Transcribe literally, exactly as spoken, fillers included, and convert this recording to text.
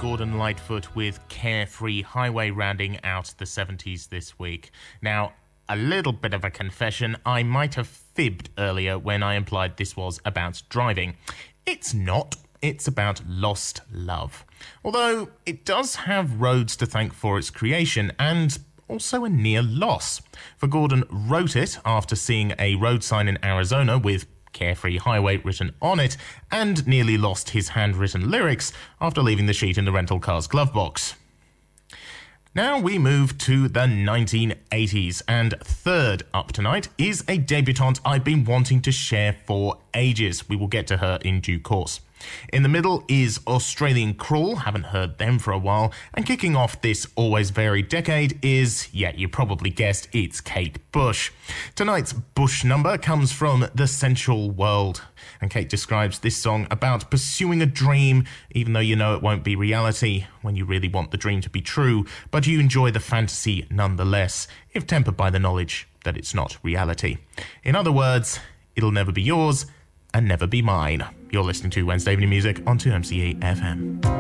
Gordon Lightfoot with Carefree Highway rounding out the seventies this week. Now, a little bit of a confession, I might have fibbed earlier when I implied this was about driving. It's not. It's about lost love. Although it does have roads to thank for its creation and also a near loss. For Gordon wrote it after seeing a road sign in Arizona with Carefree Highway written on it, and nearly lost his handwritten lyrics after leaving the sheet in the rental car's glove box. Now we move to the nineteen eighties, and third up tonight is a debutante I've been wanting to share for ages. We will get to her in due course. In the middle is Australian Crawl, haven't heard them for a while, and kicking off this always varied decade is, yeah, you probably guessed, it's Kate Bush. Tonight's Bush number comes from The Sensual World, and Kate describes this song about pursuing a dream, even though you know it won't be reality when you really want the dream to be true, but you enjoy the fantasy nonetheless, if tempered by the knowledge that it's not reality. In other words, it'll never be yours and never be mine. You're listening to Wednesday Evening Music on two M C E F M.